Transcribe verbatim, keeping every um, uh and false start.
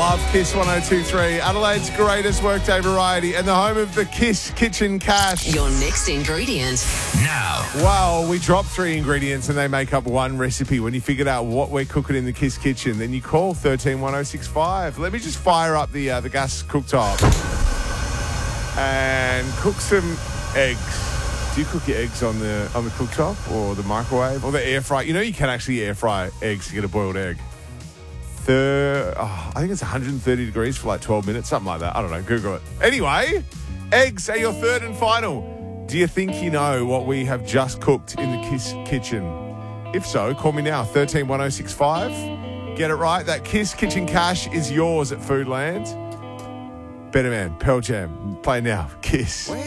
Love Kiss one oh two three, Adelaide's greatest workday variety and the home of the Kiss Kitchen Cash. Your next ingredient. Now. Well, we drop three ingredients and they make up one recipe. When you figured out what we're cooking in the Kiss Kitchen, then you call one three one oh six five. Let me just fire up the uh, the gas cooktop and cook some eggs. Do you cook your eggs on the on the cooktop or the microwave or the air fry? You know you can actually air fry eggs to get a boiled egg. Thir- oh, I think it's one hundred thirty degrees for like twelve minutes, something like that. I don't know. Google it. Anyway, eggs are your third and final. Do you think you know what we have just cooked in the Kiss Kitchen? If so, call me now, one three one oh six five. Get it right. That Kiss Kitchen Cash is yours at Foodland. Better Man, Pearl Jam. Play now. Kiss.